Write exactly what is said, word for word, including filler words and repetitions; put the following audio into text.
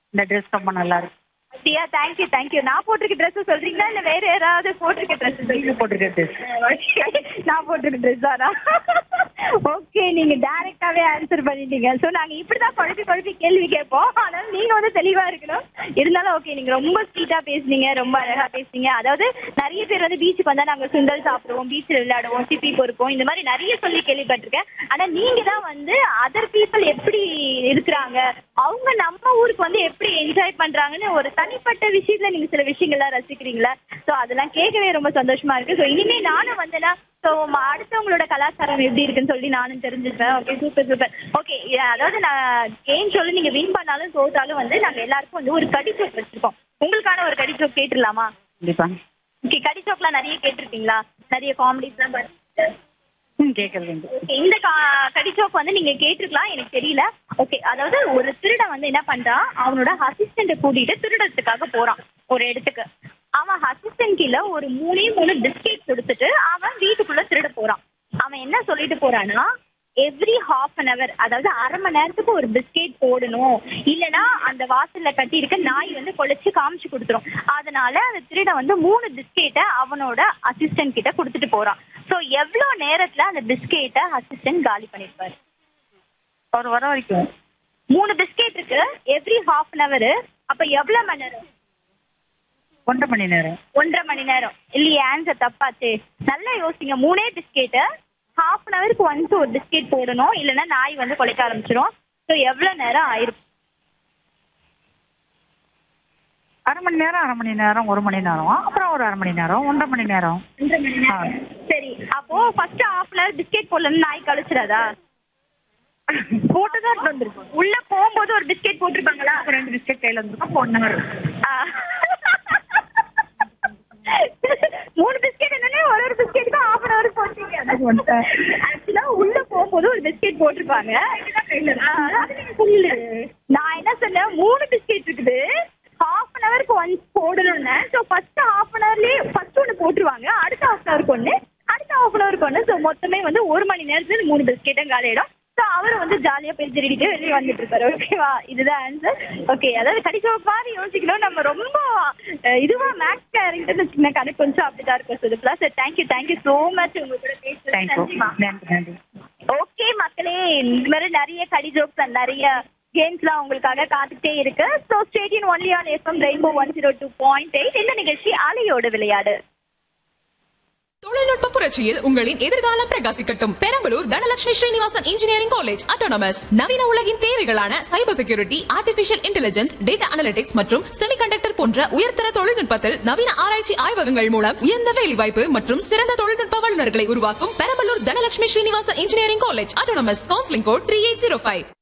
இந்த ட்ரெஸ் ரொம்ப நல்லா இருக்கு. அப்படியா? Thank you thank you. நான் போட்டிருக்க ட்ரெஸ் சொல்றீங்களா இல்ல வேற யாராவது போட்டிருக்க ட்ரெஸ் நீங்க போட்டிருக்க ட்ரெஸ். நான் போட்டிருக்க ட்ரெஸ் தானா? ஓகே, நீங்க டைரக்டாவே ஆன்சர் பண்ணிட்டீங்க. சோ நாங்க இப்படிதான் குழப்பி குழப்பி கேள்வி கேட்போம். ஆனா நீங்க வந்து தெளிவா இருக்கணும். இருந்தாலும் ஓகே, நீங்க ரொம்ப ஸ்வீட்டா பேசுனீங்க, ரொம்ப அழகா பேசுனீங்க. அதாவது நிறைய பேர் வந்து பீச்சுக்கு வந்தா நாங்க சுண்டல் சாப்பிடுவோம், பீச்சில் விளையாடுவோம், சிப்பி பொறுப்போம், இந்த மாதிரி நிறைய சொல்லி கேள்விப்பட்டிருக்கேன். ஆனா நீங்க தான் வந்து அதர் பீப்புள் எப்படி இருக்கிறாங்க, அவங்க நம்ம ஊருக்கு வந்து எப்படி என்ஜாய் பண்றாங்கன்னு ஒரு தனிப்பட்ட விஷயத்துல நீங்க சில விஷயங்கள்லாம் ரசிக்கிறீங்களா? ஸோ அதெல்லாம் கேட்கவே ரொம்ப சந்தோஷமா இருக்கு. ஸோ இனிமே நானும் வந்தேன்னா ஸோ அடுத்தவங்களோட கலாச்சாரம் எப்படி இருக்குன்னு சொல்லி நானும் தெரிஞ்சுப்பேன். Okay, super super. ஓகே, அதாவது நான் கேம் சொல்லி நீங்க வின் பண்ணாலும் தோத்தாலும் வந்து நாங்க எல்லாருக்கும் வந்து ஒரு கடிச்சோக் வச்சிருக்கோம். உங்களுக்கான ஒரு கடிச்சோக் கேட்டுடலாமா? கண்டிப்பா. ஓகே, கடிச்சோக்லாம் நிறைய கேட்டிருக்கீங்களா? நிறைய காமெடிஸ்லாம் பார்த்து ம் கேட்கறது உண்டு. ஓகே, இந்த கடிச்சோக் வந்து நீங்க கேட்டிருக்கலாம், எனக்கு தெரியல. ஓகே, அதாவது ஒரு திருடன் வந்து என்ன பண்றான், அவனோட அசிஸ்டண்ட்டை கூட்டிட்டு திருடத்துக்காக போறான் ஒரு இடத்துக்கு. அவன் அசிஸ்டன்ட் கீழே ஒரு மூணே மூணு பிஸ்கெட் கொடுத்துட்டு அவன் வீட்டுக்குள்ள திருட போறான். அவன் என்ன சொல்லிட்டு போறான்னா, எவ்ரி ஹாஃப் அன் அவர், அதாவது அரை மணி நேரத்துக்கு ஒரு பிஸ்கெட் போடணும், இல்லைன்னா அந்த வாசல்ல கட்டி இருக்க நாய் வந்து கொலைச்சு காமிச்சு கொடுத்துரும். அதனால அந்த திருடன் வந்து மூணு பிஸ்கெட்டை அவனோட அசிஸ்டன்ட் கிட்ட கொடுத்துட்டு போறான். ஸோ எவ்வளோ நேரத்துல அந்த பிஸ்கெட்டை அசிஸ்டன்ட் காலி பண்ணிருப்பாரு? அவர் வர வரைக்கும் மூணு பிஸ்கெட் இருக்கு, எவ்ரி ஹாஃப் அன் அவர். அப்ப எவ்வளவு மணி நேரம்? ஒன்றரை மணி நேரம். ஒன்றரை மணி நேரம் இல்லையே, ஆன்சர் தப்பாச்சு. நல்லா யோசிங்க. மூணே பிஸ்கெட்டு, ஹாஃப் அன் அவருக்கு ஒன்ஸ் ஒரு பிஸ்கெட் போடணும், இல்லைன்னா நாய் வந்து கொலைக்க ஆரம்பிச்சிடும். ஸோ எவ்வளவு நேரம் ஆயிருக்கும்? அரை மணி நேரம், அரை மணி நேரம், ஒரு மணி நேரம், அப்புறம் ஒரு அரை மணி நேரம், ஒன்றரை மணி நேரம். ஒன்றரை மணி நேரம். சரி, அப்போ first half an hour biscuit போடலன்னு நாய் கழிச்சிடாதா? போட்டுதான் வந்துருக்கும். உள்ள போகும்போது ஒரு பிஸ்கெட் போட்டிருப்பாங்களா? ரெண்டு பிஸ்கெட் கையில வந்துருக்கும். One hour. மூணு பிஸ்கெட் என்னன்னா ஒரு ஒரு பிஸ்கெட்டுக்கு ஹாஃப் அன் ஹவர் போட்டீங்க. ஆக்சுவலா உள்ள போகும்போது ஒரு பிஸ்கெட் போட்டிருப்பாங்க. நான் என்ன சொன்னேன், மூணு பிஸ்கெட் இருக்குது, ஹாஃப் அன் ஹவருக்கு ஒன்ஸ் போடணும்னு. So first half an ஹவர்லயே first ஒன்று போட்டுருவாங்க, அடுத்த ஹாஃப் அன் ஹவருக்கு ஒன்று, அடுத்த ஹாஃப் அன் ஹவருக்கு ஒன்று. ஸோ மொத்தமே வந்து ஒரு மணி நேரத்துல மூணு பிஸ்கெட்டும் காலியிடும். ஸோ அவர் வந்து ஜாலியா போய் திருடிட்டு வெளியே வந்துட்டு இருப்பாரு. ஓகேவா? இதுதான் ஆன்சர். ஓகே, அதாவது கடிச்ச மாதிரி யோசிக்கணும். நம்ம ரொம்ப இதுவா மேக்ஸ் கேரக்டர்னு வச்சுக்கோங்க, கணக்கு கொஞ்சம் அப்படிதான் இருக்கும். So plus thank you thank you so much உங்க கூட பேசுறேன். ஓகே மக்களே, இந்த மாதிரி நிறைய கடி ஜோக்ஸ் அண்ட் நிறைய கேம்ஸ்லாம் உங்களுக்காக காத்துக்கிட்டே இருக்கு. So ஸ்டேடியன் only on FM rainbow one zero two point eight. இந்த நிகழ்ச்சி அலையோடு விளையாடு. தொழில்நுட்ப புரட்சியில் உங்களின் எதிர்காலம் பிரகாசிக்கட்டும். Perambalur Dhanalakshmi Srinivasan engineering college autonomous நவீன உலகின் தேவைகளான cyber security, artificial intelligence, data analytics மற்றும் செமிகண்டக்டர் போன்ற உயர்தர தொழில்நுட்பத்தில் நவீன ஆராய்ச்சி ஆய்வகங்கள் மூலம் உயர்ந்த வேலைவாய்ப்பு மற்றும் சிறந்த தொழில்நுட்ப வல்லுநர்களை உருவாக்கும் Perambalur Dhanalakshmi Srinivasan engineering college autonomous. Counselling code three eight zero five.